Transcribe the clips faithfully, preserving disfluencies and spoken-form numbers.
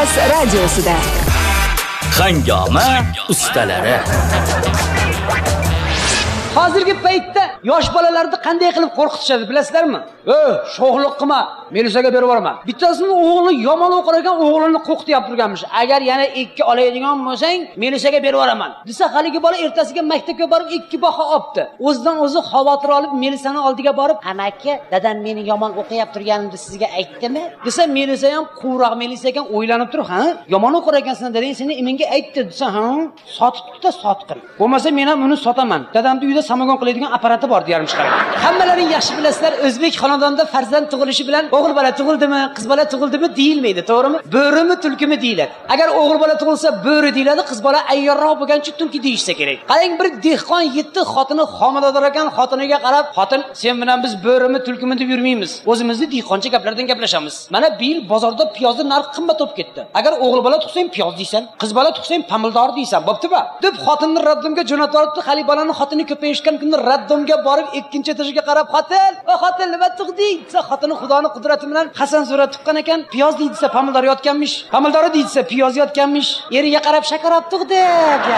Atlas radiosida. Hangoma ustalari. Hozirgi paytda yosh bolalarni qanday qilib qo'rqitishadi bilasizlarmi? "Ey, sho'xlik qilma, Melisaga berib yuboraman." Bittasini o'g'li yomon o'qir ekan, o'g'lini qo'qitib turganmish. "Agar yana ikki oladigan bo'lsang, Melisaga berib yuboraman." Desa, haligi bola ertasiga maktabga borib ikki baho olibdi. O'zidan o'zi xavotir olib, Melisani oldiga borib, "Amaki, dadam meni yomon o'qiyap turganimni sizga aytdimi?" Desa, Melisa ham quvroq Melisa ekan, o'ylanib turib, "Ha, yomon o'qir ekansan, dadang seni menga aytdi." Desa, "Ha, sotibdi-da, sotqin. Bo'lmasa men ham uni sotaman. Dadamning uyda samogon qiladigan apparati bor" deyarmish qarang. Hammalaring yaxshi bilasizlar, o'zbek xonadonida farzand tug'ilishi bilan o'g'il bola tug'ildimi, qiz bola tug'ildimi deyilmaydi, to'g'rimi? Bo'rimi, tulkimi deyiladi. Agar o'g'il bola tug'ilsa bo'ri deyiladi, qiz bola ayyorroq bo'lgancha tulki deyishsa kerak. Qarang, bir dehqon yetti xotini homilador ekan, xotiniga qarab, "Xotin, sen bilan biz bo'rimi, tulkimi deb yurmaymiz. O'zimizni dehqoncha gaplardan gaplashamiz. Mana bu yil bozorda piyozning narxi qimmat bo'lib ketdi. Agar o'g'il bola tug'sang piyoz deysan, qiz bola tug'sang pomidor deysan. Bo'pti-ba?" deb xotinni raddimga jo'natib olibdi. Hali bolaning xotini ko'payishgan kunda raddomga borib ikkinchi etajga qarab, "Xotin, o xotin, nima tug'ding?" desa, xotini Xudoning qudrati bilan Hasan sura tuqqan ekan, piyoz deydi, pomidor yotganmish. Pomidor deydi, piyoz yotganmish. Eriga qarab, "Shakarab tug'di" deyapti.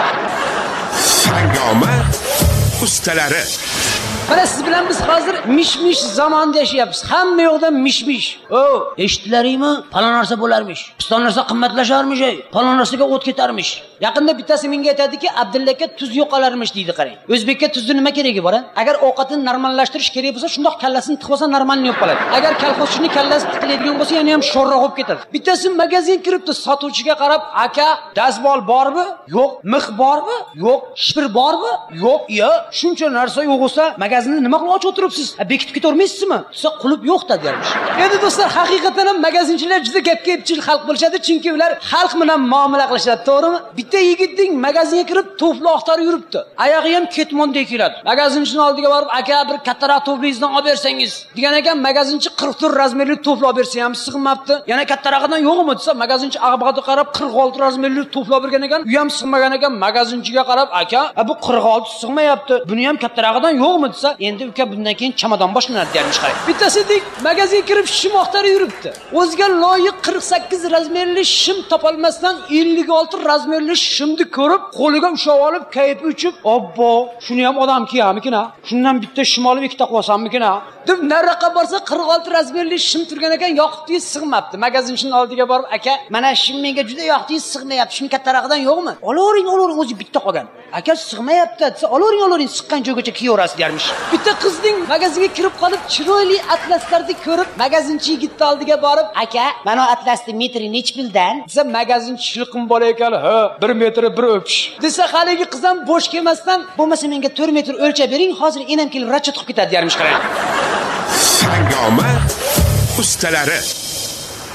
Hangoma ustalari. Mana siz bilan biz hozir mish-mish zamonda yashayapmiz. Hamma yoqda mish-mish. O, eshitdilaringmi? Falon narsa bo'larmish. Piston narsa qimmatlasharmish, falon narsaga o't ketarmish. Yaqinda bittasi menga aytadiki, "Abdulla aka, tuz yo'qolarmish" deydi, qarang. O'zbekka tuzni nima keragi bor-a? Agar ovqatni normallashtirish kerak bo'lsa, shundoq kallasini tiqib olsa normalni yo'q qoladi. Agar kolxozchining kallasi tiqiladigan bo'lsa, yana ham sho'rroq bo'lib ketadi. Bittasi magazin kiribdi, sotuvchiga qarab, "Aka, dazmol bormi? Yo'q. Mix bormi? Yo'q. Shpir bormi? Yo'q." "Yo, shuncha narsa yo'q bo'lsa, magazinni nima qilib ochib o'tiribsiz? Bekitib ketavermaysizmi?" desa, "Qulub yo'q" deyarmish. Endi do'stlar, haqiqatan ham magazinchilar juda gapga epchil xalq bo'lishadi, chunki ular xalq bilan muomala qilishadi, to'g'rimi? Bitta yigitning magazinga kirib to'fli oqtarib yuribdi. Oyog'i ham ketmondek keladi. Magazinchining oldiga borib, "Aka, bir kattaroq to'flingizdan olib bersangiz" degan ekan, magazinchi qirq to'rt razmerli to'fli olib bersa ham sig'mabdi. Yana kattarog'idan yo'qmi desa, magazinchi ag'bag'iga qarab qirq olti razmerli to'fli olib bergan ekan, u ham sig'magan ekan. Magazinchiga qarab, "Aka, bu qirq olti sig'mayapti. Buni ham kattarog'idan yo'qmi?" desa, "Endi uka, bundan keyin chamadon boshlanadi" dermish qarang. Bittasidek magazinga kirib shim oqtarib yuribdi. O'ziga loyiq qirq sakkiz razmerli shim topolmasdan ellik olti razmerli shimni ko'rib, qo'liga ushlab olib, kayfi uchib, "Obbo, shuni ham odam kiyamikin-a? Shundan bitta shim olib ikkita qo'ysammikin-a?" deb nariroqqa borsa, qirq olti razmerli shim turgan ekan, yoqibdi, sig'mabdi. Magazinchining oldiga borib, "Aka, mana shim menga juda yoqdi, sig'mayapti. Shuni kattarog'idan yo'qmi?" "Olavering, olavering, o'zi bitta qolgan." "Aka, sig'mayapti" desa, "Olavering, olavering, siqqan joygacha kiyaverasiz" dermish. Bitta qizning magazinga kirib qolib, chiroyli atlaslarni ko'rib, magazinchi yigitning oldiga borib, "Aka, mana atlasni metri nech puldan?" desa, magazinchi shilqim bola ekan, "Ha, bir metr bir o'pish" desa, haligi qiz ham bo'sh kelmasdan, "Bo'lmasa menga to'rt metr o'lchab bering, hozir enam kelib rachot qilib ketadi" dermish qarang. Hangoma ustalari.